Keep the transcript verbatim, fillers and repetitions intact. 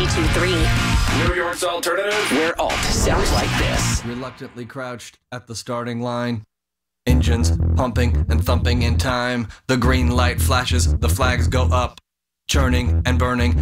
two three. New York's alternative, where alt sounds like this. Reluctantly crouched at the starting line. Engines pumping and thumping in time. The green light flashes, the flags go up. Churning and burning